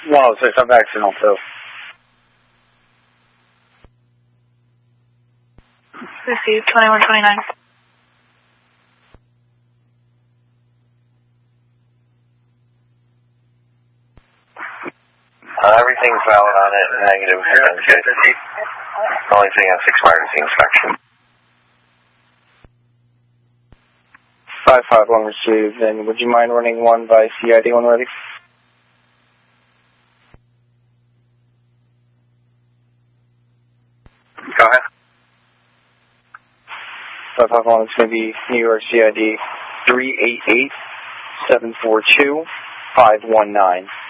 106, I'm accidental too. Received 2129. Everything's valid on it, negative. The only thing that's expired is the inspection. 551 received, and would you mind running one by CID when ready? Go ahead. 551 is going to be New York CID 388-742-519.